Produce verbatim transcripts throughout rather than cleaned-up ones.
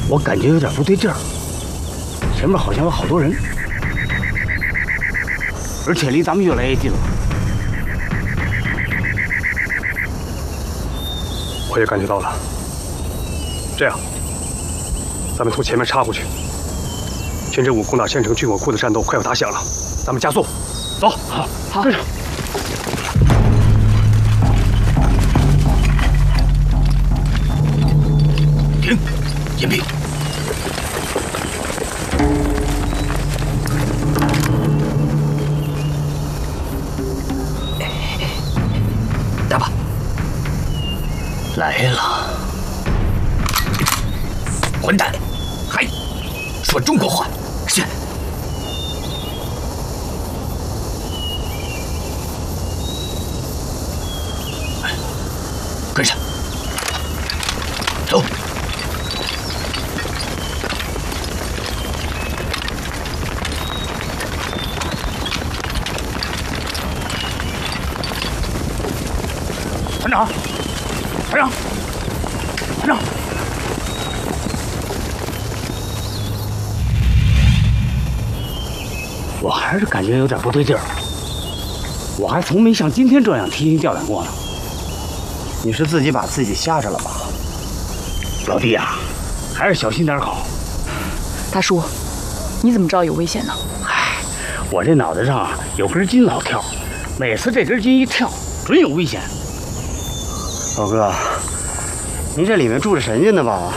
我感觉有点不对劲儿，前面好像有好多人，而且离咱们越来越近了。 我也感觉到了。这样，咱们从前面插过去。宣真武攻打县城军火库的战斗快要打响了，咱们加速，走。 好，好，跟上。 停！隐蔽！打吧！来了！混蛋！嗨，说中国话！是。跟上！走！ 团长，团长，团长，我还是感觉有点不对劲儿。我还从没像今天这样提心吊胆过呢。 你是自己把自己吓着了吧？ 老弟呀、啊，还是小心点好。 大叔，你怎么知道有危险呢？ 唉，我这脑袋上啊有根筋老跳，每次这根筋一跳，准有危险。 老哥，您这里面住着神仙呢吧？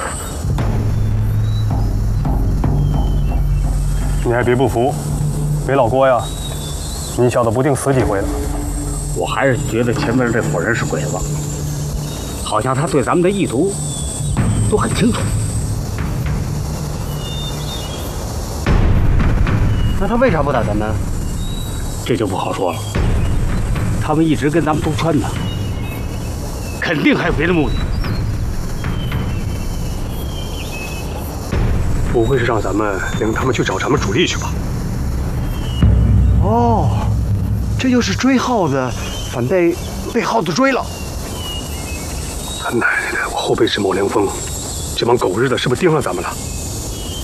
你还别不服，北老郭呀，你小子不定死几回了。 我还是觉得前面这伙人是鬼子，好像他对咱们的意图都很清楚。 那他为啥不打咱们？ 这就不好说了。他们一直跟咱们兜圈呢。 肯定还有别的目的， 不会是让咱们领他们去找咱们主力去吧？ 哦，这就是追耗子，反被被耗子追了。 他奶奶的，我后背直冒凉风，这帮狗日的是不是盯上咱们了？